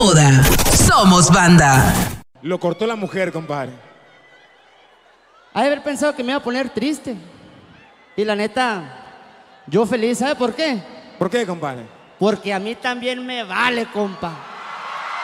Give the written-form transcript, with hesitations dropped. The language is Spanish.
Moda. Somos banda. Lo cortó la mujer, compadre. Ha de haber pensado que me iba a poner triste. Y la neta, yo feliz, ¿sabe por qué? ¿Por qué, compadre? Porque a mí también me vale, compa.